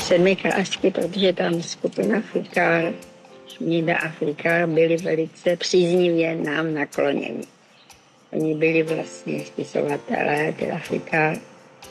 sedmikráčky, protože tam skupina Fikár, Šmída a Fikár byli velice příznivě nám nakloněni. Oni byli vlastně spisovatelé, teda Fikár,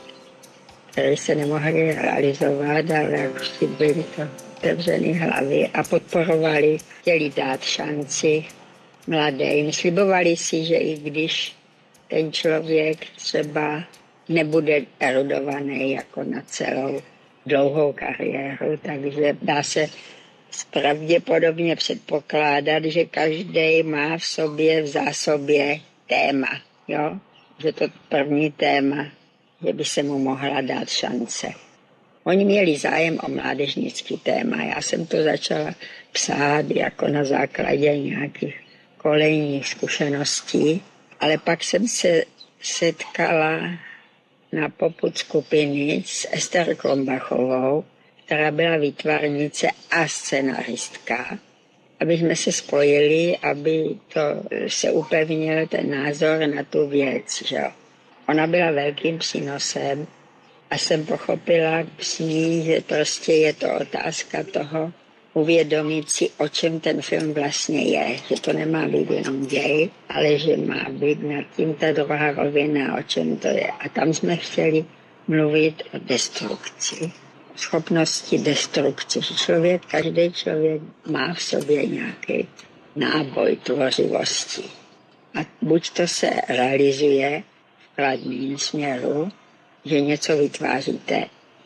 které se nemohli realizovat, ale jak už byli to otevřený hlavy a podporovali, chtěli dát šanci mladým. Slibovali si, že i když ten člověk třeba nebude erudovaný jako na celou dlouhou kariéru, takže dá se pravděpodobně předpokládat, že každý má v sobě v zásobě téma, jo? Že to první téma, že by se mu mohla dát šance. Oni měli zájem o mládežnický téma. Já jsem to začala psát jako na základě nějakých kolejních zkušeností, ale pak jsem se setkala na popud skupiny s Ester Krombachovou, která byla výtvarnice a scenaristka, aby jsme se spojili, aby to se upevnil ten názor na tu věc. Že? Ona byla velkým přínosem a jsem pochopila s ní, že prostě je to otázka toho uvědomit si, o čem ten film vlastně je. Že to nemá být jenom děj, ale že má být nad tím ta druhá rovina, o čem to je. A tam jsme chtěli mluvit o destrukci. Schopnosti destrukce. Každý člověk má v sobě nějaký náboj tvořivosti. A buď to se realizuje v kladném směru, že něco vytváříte,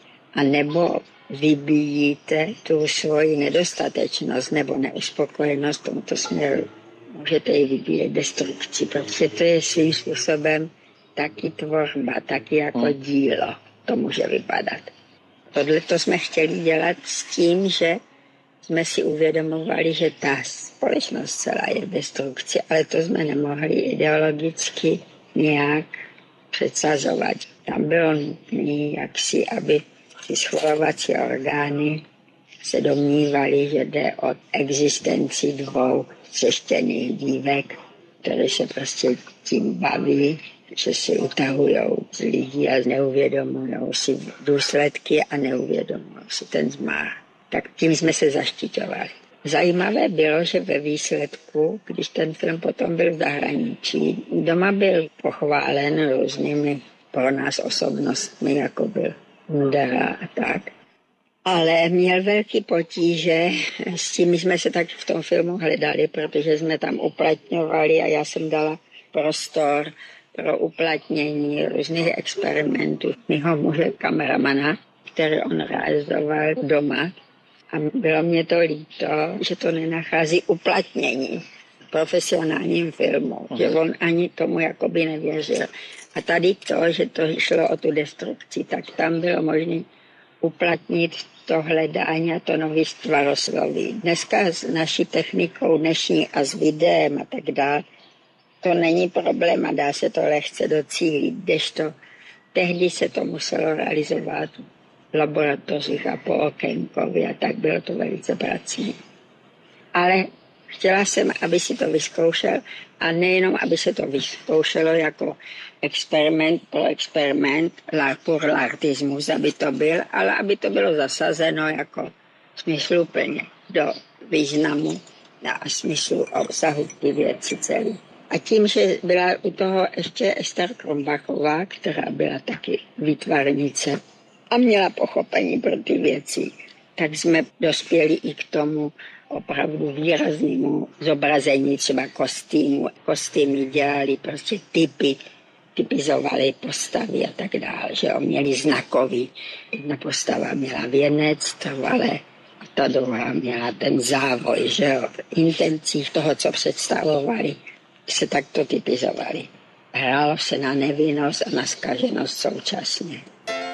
anebo vybíjíte tu svoji nedostatečnost nebo neuspokojenost v tomto směru. Můžete ji vybíjet destrukci, protože to je svým způsobem taky tvorba, taky jako dílo. To může vypadat. Tohle to jsme chtěli dělat s tím, že jsme si uvědomovali, že ta společnost celá je v destrukci, ale to jsme nemohli ideologicky nějak předsazovat. Tam bylo nutné jaksi, aby ty schvalovací orgány se domnívali, že jde o existenci dvou třeštěných dívek, které se prostě tím baví, že se utahujou z lidí a neuvědomují si důsledky a neuvědomují si ten zmár. Tak tím jsme se zaštiťovali. Zajímavé bylo, že ve výsledku, když ten film potom byl v zahraničí, doma byl pochválen různými pro nás osobnostmi, jako byl Kundera a tak. Ale měl velký potíže, s tím jsme se tak v tom filmu hledali, protože jsme tam uplatňovali a já jsem dala prostor pro uplatnění různých experimentů mého muže kameramana, který on realizoval doma. A bylo mě to líto, že to nenachází uplatnění v profesionálním filmu, že on ani tomu jakoby nevěřil. A tady to, že to šlo o tu destrukci, tak tam bylo možné uplatnit to hledání a to nový stvarosloví. Dneska s naší technikou dnešní a s videem a tak dále, to není problém a dá se to lehce docílit, kdežto tehdy se to muselo realizovat v laboratořích a po okénkově a tak bylo to velice pracné. Ale chtěla jsem, aby si to vyzkoušel a nejenom, aby se to vyzkoušelo jako experiment pro experiment, pour l'artismus, aby to byl, ale aby to bylo zasazeno jako smysluplně do významu a smyslu obsahu ty věci celé. A tím, že byla u toho ještě Ester Krombachová, která byla taky výtvarnice a měla pochopení pro ty věci, tak jsme dospěli i k tomu opravdu výraznému zobrazení třeba kostýmu. Kostýmy dělali prostě typizovali postavy a tak dále, že měli znakový. Jedna postava měla věnec, trvalé, a ta druhá měla ten závoj, že jo, v intencích toho, co představovali, se takto typizovali. Hrálo se na nevinnost a na zkaženost současně.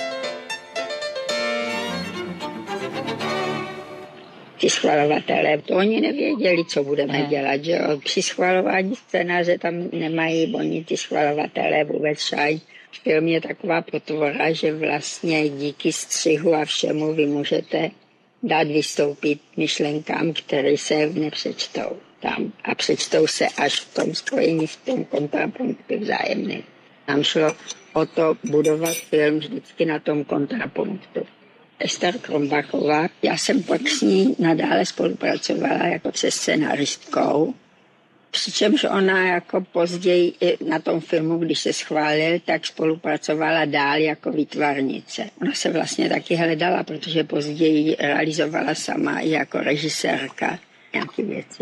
Ti schvalovatelé, to oni nevěděli, co budeme dělat, že jo. Při schvalování scénáře tam nemají oni ty schvalovatelé vůbec šaj. Film je taková potvora, že vlastně díky střihu a všemu vy můžete dát vystoupit myšlenkám, které se nepřečtou tam. A přečtou se až v tom spojení, v tom kontrapunktu vzájemném. Nám šlo o to budovat film vždycky na tom kontrapunktu. Ester Krombachová. Já jsem pak s ní nadále spolupracovala jako se scenaristkou. Přičemž ona jako později na tom filmu, když se schválil, tak spolupracovala dál jako výtvarnice. Ona se vlastně taky hledala, protože později realizovala sama i jako režisérka nějaké věci.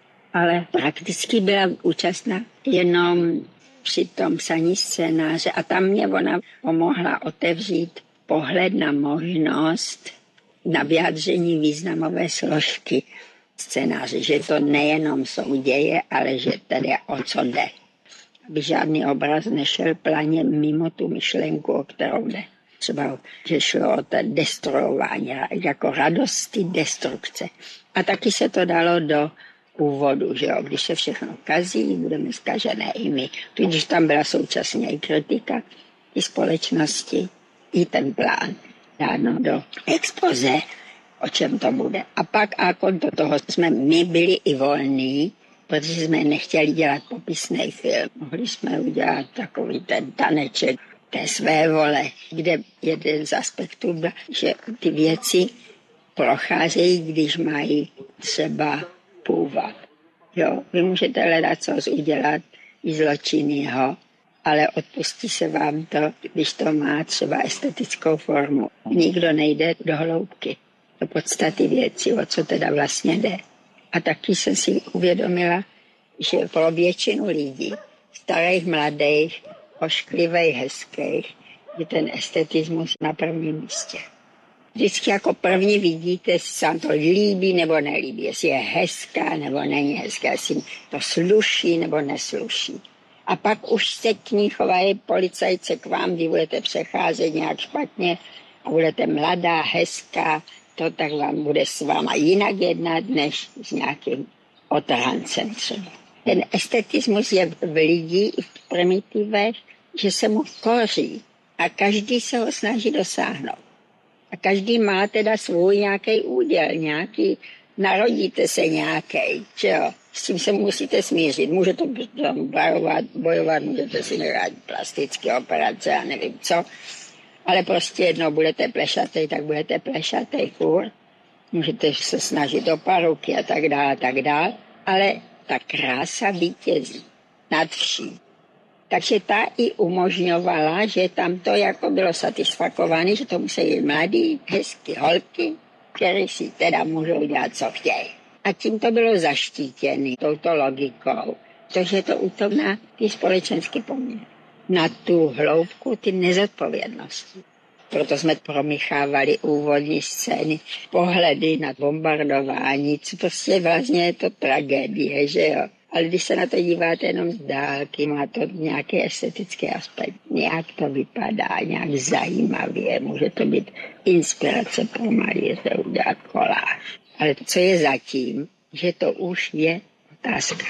Ale prakticky byla účastná jenom při tom psaní scénáře a tam mě ona pomohla otevřít pohled na možnost na vyjádření významové složky scénáře, že to nejenom jsou děje, ale že tady o co jde. Aby žádný obraz nešel planě mimo tu myšlenku, o kterou jde. Třeba, že šlo o to destruování, jako radosti destrukce. A taky se to dalo do úvodu, že jo, když se všechno kazí, budeme zkažené i my. Tudíž tam byla současně i kritika, i společnosti, i ten plán dáno do expoze, o čem to bude. A pak a konto toho jsme my byli i volní, protože jsme nechtěli dělat popisný film. Mohli jsme udělat takový ten taneček té své vole, kde jeden z aspektů byl, že ty věci procházejí, když mají třeba původ. Jo, vy můžete hledat, co udělat i zločinného, ale odpustí se vám to, když to má třeba estetickou formu. Nikdo nejde do hloubky, do podstaty věci, o co teda vlastně jde. A taky jsem si uvědomila, že pro většinu lidí, starých, mladých, ošklivých, hezkých, je ten estetismus na prvním místě. Vždycky jako první vidíte, jestli se vám to líbí nebo nelíbí, jestli je hezká nebo není hezká, jestli to sluší nebo nesluší. A pak už se k ní chovají policajce k vám, kdy budete přecházet nějak špatně a budete mladá, hezká, to tak vám bude s váma jinak jednat, než s nějakým otrhancem třeba. Ten estetismus je v lidí i v primitivech, že se mu koří a každý se ho snaží dosáhnout. A každý má teda svůj nějaký úděl, nějaký, narodíte se nějaký, že jo. S tím se musíte smířit. Můžete tam bojovat, můžete si nechat plastické operace a nevím co. Ale prostě jednou budete plešatej, tak budete plešatej furt. Můžete se snažit o paruky a tak dále. Ale ta krása vítězí nad vším. Takže ta i umožňovala, že tam to jako bylo satisfakované, že to musí jít mladí, hezky holky, které si teda můžou dělat, co chtějí. A tím to bylo zaštítěné touto logikou, protože to útok na ty společenské poměry, na tu hloubku, ty nezodpovědnosti. Proto jsme promíchávali úvodní scény, pohledy na bombardování, co prostě vlastně je to tragédie, že jo. Ale když se na to díváte jenom z dálky, má to nějaký estetický aspekt. Nějak to vypadá, nějak zajímavě. Může to být inspirace pro malíře udělat koláž. Ale co je zatím, že to už je otázka.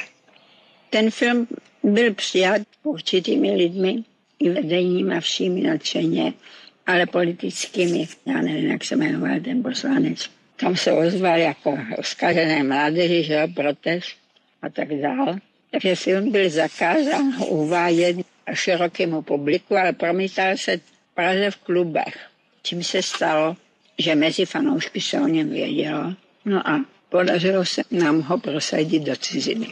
Ten film byl přijat určitými lidmi, i vedením a všími nadšeně, ale politickými, já nevím, jak se jmenoval ten poslanec. Tam se ozval jako zkažené mládeži, že jo, protest a tak dále. Takže film byl zakázán uvádět širokému publiku, ale promítal se v Praze v klubech. Čím se stalo, že mezi fanoušky se o něm vědělo. No a podařilo se nám ho prosadit do ciziny.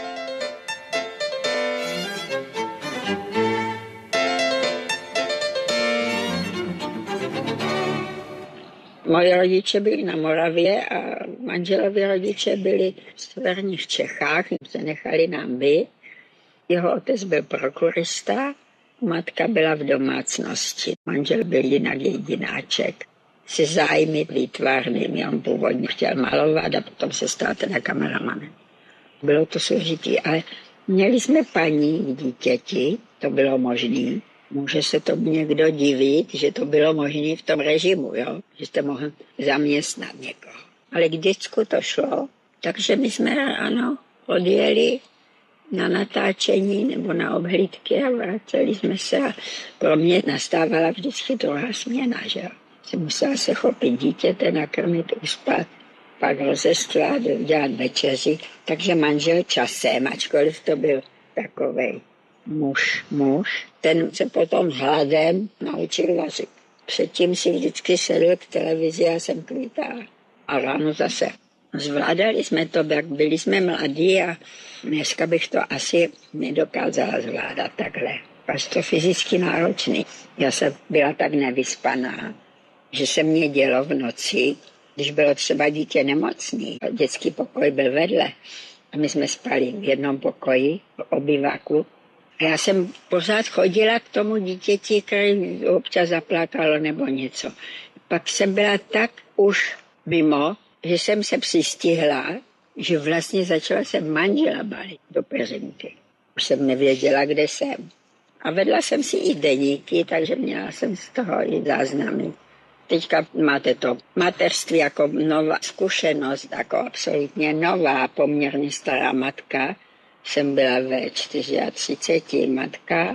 Moji rodiče byli na Moravě a manželovi rodiče byli v severních Čechách, se nechali nám být. Jeho otec byl prokurista, matka byla v domácnosti. Manžel byl jinak jedináček. Se zájmy výtvarnými, on původně chtěl malovat a potom se stal teda kameramanem. Bylo to složitý, ale měli jsme paní v dítěti, to bylo možné. Může se to někdo divit, že to bylo možné v tom režimu, jo? Že jste mohl zaměstnat někoho. Ale k děcku to šlo, takže my jsme ano, odjeli na natáčení nebo na obhlídky a vraceli jsme se a pro mě nastávala vždycky druhá směna, že jo? Jsem musela se chopit dítěte, nakrmit, uspat, pak rozestrat, dělat večeři, takže manžel časem, ačkoliv to byl takovej muž, ten se potom hladem naučil vařit. Předtím si vždycky sedl k televizi a jsem kvítala. A ráno zase. Zvládali jsme to, jak byli jsme mladí a dneska bych to asi nedokázala zvládat takhle. Až to fyzicky náročný. Já jsem byla tak nevyspaná, že se mě dělo v noci, když bylo třeba dítě nemocný. Dětský pokoj byl vedle a my jsme spali v jednom pokoji, v obyvaku. A já jsem pořád chodila k tomu dítěti, který občas zaplakalo nebo něco. Pak jsem byla tak už mimo, že jsem se přistihla, že vlastně začala se manžela balit do peřinky. Už jsem nevěděla, kde jsem. A vedla jsem si i deníky, takže měla jsem z toho i záznamy. Teďka máte to mateřství jako nová zkušenost, jako absolutně nová, poměrně stará matka. Jsem byla ve 34 matka,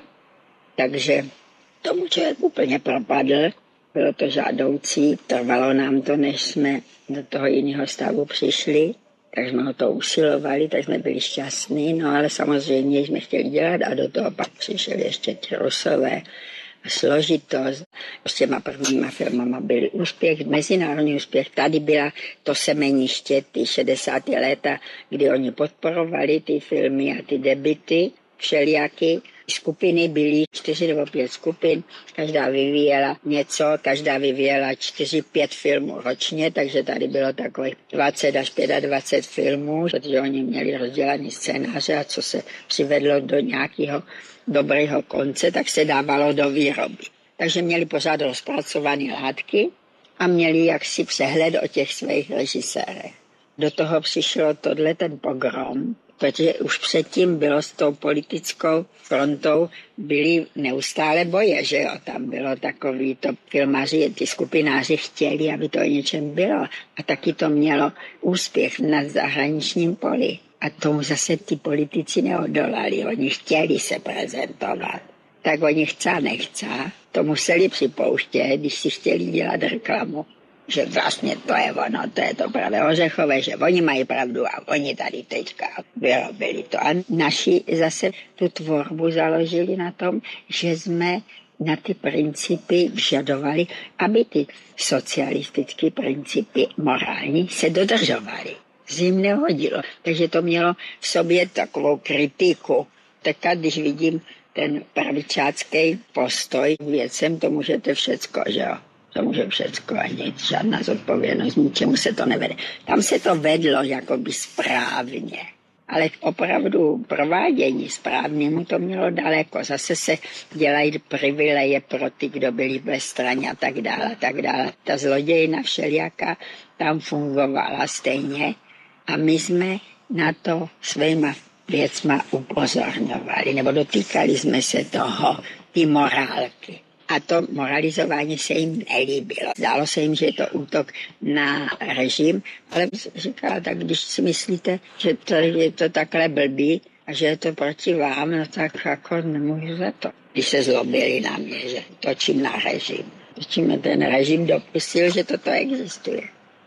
takže tomu člověk úplně propadl. Bylo to žádoucí, trvalo nám to, než jsme do toho jiného stavu přišli, tak jsme ho to usilovali, tak jsme byli šťastní, no ale samozřejmě jsme chtěli dělat a do toho pak přišel ještě ti Rusové a složitost. S těma prvníma filmama byl úspěch, mezinárodní úspěch. Tady byla to semeniště, ty 60. léta, kdy oni podporovali ty filmy a ty debuty všelijaky. Skupiny byly 4 nebo 5 skupin, každá vyvíjela něco, každá vyvíjela 4-5 filmů ročně, takže tady bylo takových 20 až 25 filmů, protože oni měli rozdělaný scénáře a co se přivedlo do nějakého dobrého konce, tak se dávalo do výroby. Takže měli pořád rozpracované látky a měli jaksi přehled o těch svých režisérech. Do toho přišlo ten pogrom, protože už předtím bylo s tou politickou frontou, byly neustále boje, že jo, tam bylo takový, to filmaři, ty skupináři chtěli, aby to o něčem bylo a taky to mělo úspěch na zahraničním poli. A tomu zase ty politici neodolali, oni chtěli se prezentovat. Tak oni chce, nechce, to museli připouštět, když si chtěli dělat reklamu. Že vlastně to je ono, to je to pravé ořechové, že oni mají pravdu a oni tady teďka vyrobili to. A naši zase tu tvorbu založili na tom, že jsme na ty principy vyžadovali, aby ty socialistické principy morální se dodržovaly. Z jim nehodilo. Takže to mělo v sobě takovou kritiku. Tak když vidím ten pravičácký postoj k věcem, to můžete všecko, že jo? To může všecko a nic, žádná zodpovědnost, ničemu se to nevede. Tam se to vedlo jakoby správně, ale opravdu provádění správnému to mělo daleko. Zase se dělají privileje pro ty, kdo byli ve straně a tak dále, tak dále. Ta zlodějina všelijaká tam fungovala stejně a my jsme na to svýma věcma upozorňovali, nebo dotýkali jsme se toho, ty morálky. A to moralizování se jim nelíbilo. Zdálo se jim, že je to útok na režim, ale říkala, tak když si myslíte, že to je to takhle blbý a že je to proti vám, no tak jako nemůžu za to. Když se zlobili na mě, že točím na režim. Točím ten režim dopustil, že toto existuje.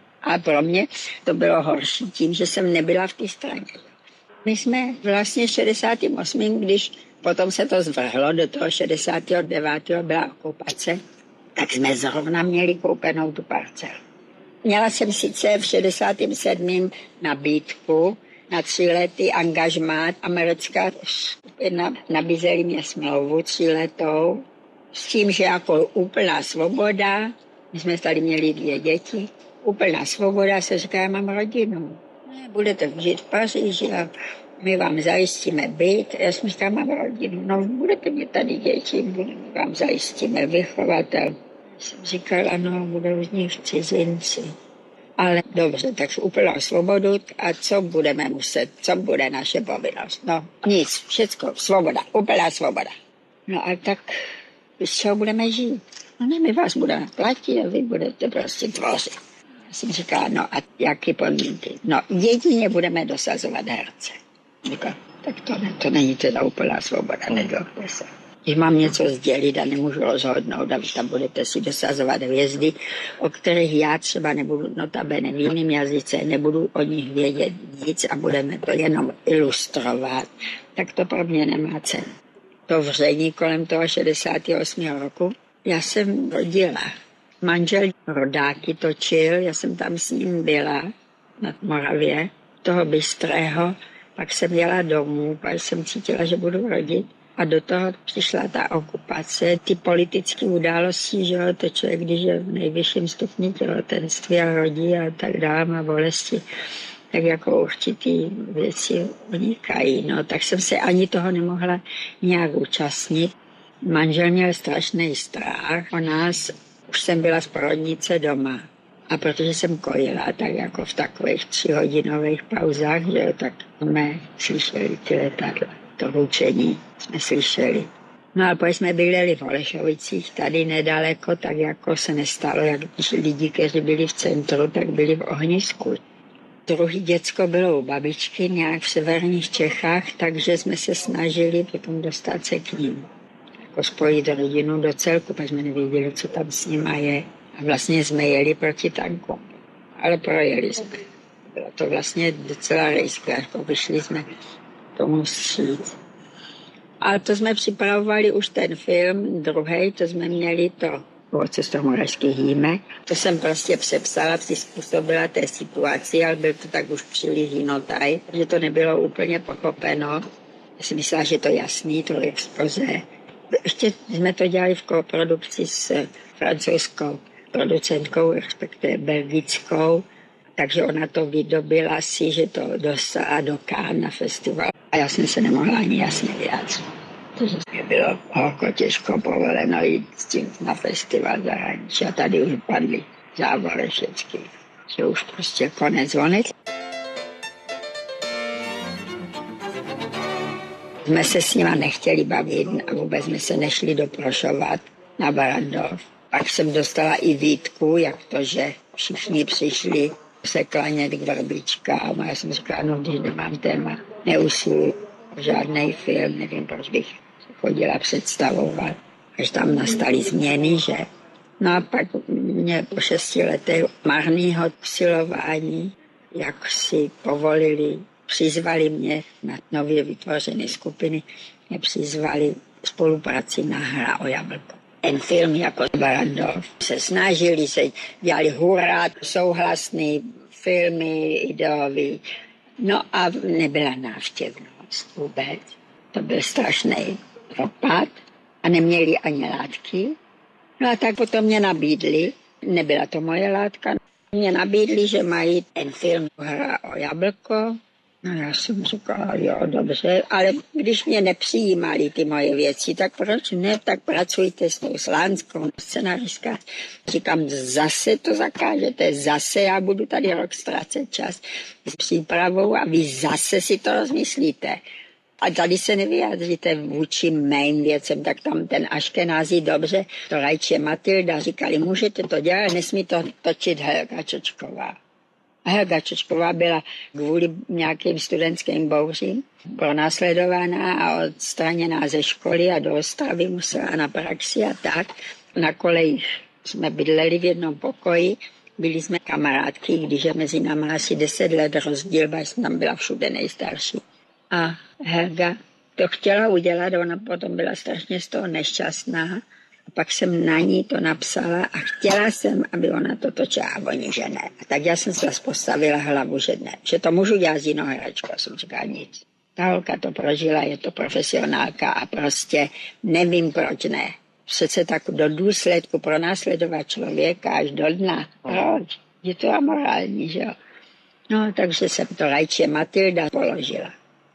A pro mě to bylo horší tím, že jsem nebyla v té straně. My jsme vlastně v 68., když potom se to zvrhlo, do toho 69. byla okupace, tak jsme zrovna měli koupenou tu parcelu. Měla jsem sice v 67. nabídku na 3letý angažmát. Americká skupina nabízeli mě smlouvu 3letou s tím, že jako úplná svoboda, my jsme tady měli 2 děti, úplná svoboda, se říká, já mám rodinu. Ne, budete žít v Paříži a my vám zajistíme byt. Já jsem říkala, mám rodinu, no budete mít tady děti, vám zajistíme vychovatel. Jsem říkala, no budou z nich cizinci. Ale dobře, tak úplnou svobodu a co budeme muset, co bude naše povinnost? No nic, všecko, svoboda, úplná svoboda. No a tak z čeho budeme žít? No ne, my vás budeme platit a vy budete prostě tvořit. Já jsem říkala, no a jaký podmínky? No jedině budeme dosazovat herce. Říkala, tak to není teda úplná svoboda, nedokde se. Když mám něco sdělit a nemůžu rozhodnout, a vy tam budete si dosazovat hvězdy, o kterých já třeba nebudu notabene v jiném jazyce, nebudu o nich vědět nic a budeme to jenom ilustrovat, tak to pro mě nemá cenu. To vření kolem toho 68. roku, Já jsem rodila. Manžel rodáky točil, já jsem tam s ním byla na Moravě, toho Bystrého. Pak jsem jela domů, pak jsem cítila, že budu rodit. A do toho přišla ta okupace, ty politické události, že jo, to člověk, když je v nejvyšším stupni těhotenství a rodí a tak dále, má bolesti, tak jako určitý věci unikají. No, tak jsem se ani toho nemohla nějak účastnit. Manžel měl strašný strach o nás, už jsem byla z porodnice doma. A protože jsem kojila, tak jako v takových 3hodinových pauzách, že jo, tak jsme slyšeli ty letadla. To ručení jsme slyšeli. No a pak jsme bydleli v Holešovicích, tady nedaleko, tak jako se nestalo, jak lidi, kteří byli v centru, tak byli v ohnisku. Druhý děcko bylo u babičky nějak v severních Čechách, takže jsme se snažili potom dostat se k ním. Jako spojit rodinu do celku, protože jsme nevěděli, co tam s nima je. A vlastně jsme jeli proti tankům, ale projeli jsme. Bylo to vlastně docela rejské, jako vyšli jsme tomu vstříc. Ale to jsme připravovali už ten film, druhý, to jsme měli to o Cestomoravských jímek. To jsem prostě přepsala, přizpůsobila té situaci, ale byl to tak už příliš jinotaj, že to nebylo úplně pochopeno. Já si myslela, že to jasný, to expoze. Ještě jsme to dělali v koprodukci s francouzskou producentkou, respektive belgickou, takže ona to vydobila si, že to dostala do Cannes na festival. A já jsem se nemohla ani jasně vyjádřit. Takže mě bylo holko těžko povoleno jít s tím na festival zahraničí a tady už padly závory všechny, že už prostě konec. Jsme se s nima nechtěli bavit a vůbec jsme se nešli doprošovat na Barrandov. Pak jsem dostala i výtku, jak to, že všichni přišli se klanět k vrbičkám. A já jsem říkala, no když nemám téma, neusiluji o žádný film, nevím, proč bych se chodila představovat. Až tam nastaly změny, že? No a pak mě po 6 letech marného usilování, jak si povolili, přizvali mě na nově vytvořené skupiny, mě přizvali spolupráci na Hra o jablko. Ten film jako Barrandov se snažili, se dělali hurá, souhlasný filmy ideový. No a nebyla návštěvnost vůbec. To byl strašný propad a neměli ani látky. No a tak potom mě nabídli, nebyla to moje látka, mě nabídli, že mají ten film Hra o jablko. No já jsem říkala, jo, dobře, ale když mě nepřijímali ty moje věci, tak proč ne, tak pracujte s tou slánskou scenaristka. Říkám, zase to zakážete, zase já budu tady rok ztracet čas s přípravou a vy zase si to rozmyslíte. A tady se nevyjádříte vůči mým věcem, tak tam ten Aškenází dobře, to Rajče Matilda říkali, můžete to dělat, nesmí to točit Helga Čočková. A Helga Čočková byla kvůli nějakým studentským bouřím pronásledována a odstraněná ze školy a do Ostravy musela na praxi a tak. Na kolejích jsme bydleli v jednom pokoji, byli jsme kamarádky, když je mezi námi asi 10 let rozdíl, protože jsem tam byla všude nejstarší. A Helga to chtěla udělat, ona potom byla strašně z toho nešťastná. A pak jsem na ní to napsala a chtěla jsem, aby ona to točila a oni, že ne. A tak já jsem se postavila hlavu, že ne. Že to můžu dělat s jinou herečkou. A jsem říkala nic. Ta holka to prožila, je to profesionálka a prostě nevím, proč ne. Přece tak do důsledku pronásledovat člověka až do dna. Proč? Je to amorální, že jo? No, takže jsem to Rajče Matilda položila.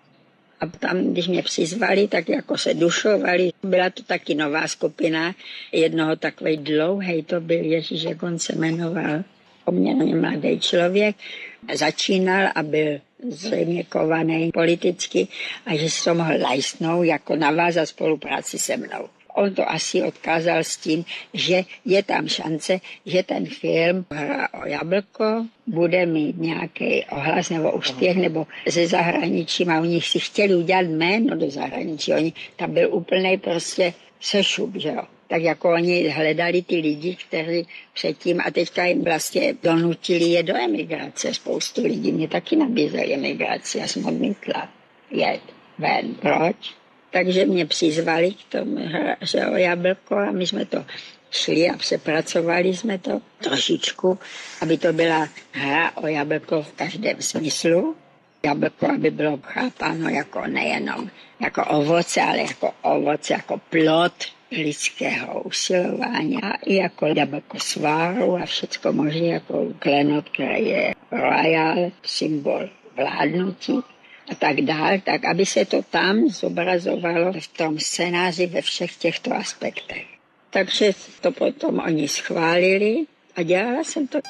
A tam, když mě přizvali, tak jako se dušovali. Byla to taky nová skupina. Jednoho takovej dlouhej to byl, Ježíš, jak on se jmenoval. Poměrně mladý člověk. Začínal a byl zřejmě kovaný politicky a že se to mohl lajstnout, jako navázat spolupráci se mnou. On to asi odkázal s tím, že je tam šance, že ten film Hra o jablko bude mít nějaký ohlas nebo úspěch nebo ze zahraničí a oni si chtěli udělat jméno do zahraničí. Oni tam byl úplnej prostě sešup, že jo. Tak jako oni hledali ty lidi, kteří předtím a teďka jim vlastně donutili je do emigrace. Spoustu lidí mě taky nabízeli emigraci, já jsem odmítla jet ven. Proč? Takže mě přizvali k tomu Hře o jablko a my jsme to šli a přepracovali jsme to trošičku, aby to byla hra o jablko v každém smyslu. Jablko, aby bylo chápáno jako nejenom jako ovoce, ale jako ovoce, jako plod lidského usilování a i jako jablko sváru a všecko možné jako klenot, který je royal, symbol vládnutí a tak dál, tak aby se to tam zobrazovalo v tom scénáři ve všech těchto aspektech. Takže to potom oni schválili a dělala jsem to.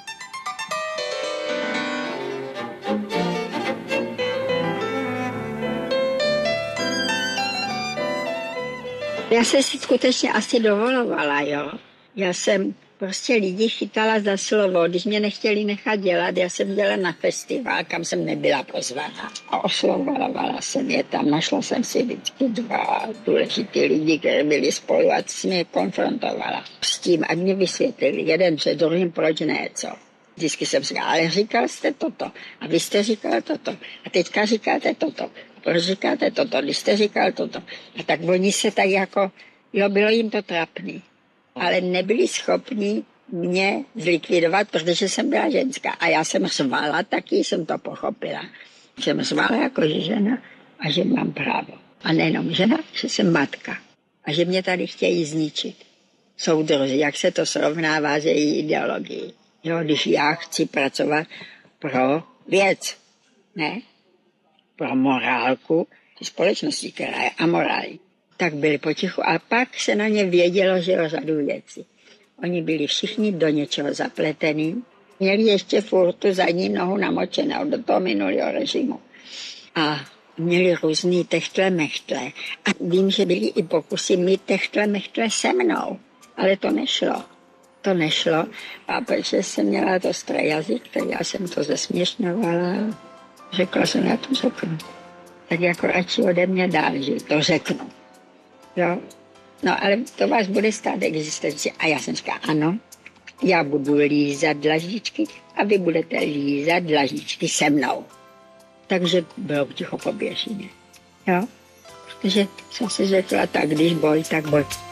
Já jsem si skutečně asi dovolovala, jo. Já jsem prostě lidi chytala za slovo, když mě nechtěli nechat dělat, já jsem dělala na festival, kam jsem nebyla pozvaná. A oslovovala jsem je tam, našla jsem si vždycky 2 důležitý lidi, kteří byli spolu a jsem je konfrontovala s tím, ať mě vysvětlili jeden před druhým, proč ne, co. Vždycky jsem říkala, ale říkal jste toto a vy jste říkal toto a teďka říkáte toto. Proč říkáte toto, když jste říkal toto. A tak oni se tak jako, jo, bylo jim to trapný. Ale nebyli schopni mě zlikvidovat, protože jsem byla ženská. A já jsem řvala, taky jsem to pochopila. Jsem řvala jako žena a že mám právo. A nejenom žena, že jsem matka. A že mě tady chtějí zničit. Soudruzi, jak se to srovnává s její ideologií. Jo, když já chci pracovat pro věc, ne? Pro morálku společnosti, která je amorální. Tak byli potichu a pak se na ně vědělo, že o řadu věcí. Oni byli všichni do něčeho zapletení, měli ještě furt tu zadní nohu namočenou do toho minulého režimu. A měli různý techtle-mechtle. A vím, že byly i pokusy mít techtle-mechtle se mnou, ale to nešlo. To nešlo a protože jsem měla to ostrý jazyk, tak já jsem to zesměšňovala. Řekla jsem, já to řeknu. Tak jako radši ode mě dál, že to řeknu. Jo? No ale to vás bude stát existenci. A já jsem říkala, ano, já budu lízat dlaždičky a vy budete lízat dlaždičky se mnou. Takže bylo ticho poběžně. Jo? Protože jsem si řekla, tak když boj, tak boj.